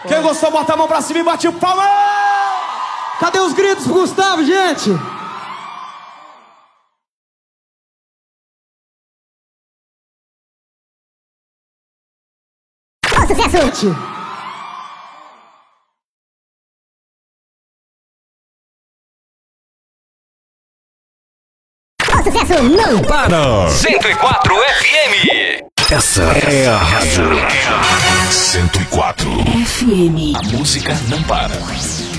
Quem gostou, bota a mão pra cima e bate o palma! Cadê os gritos pro Gustavo, gente? Sucesso! Sucesso não para 104 FM. Essa é a rádio 104 FM. A música não para.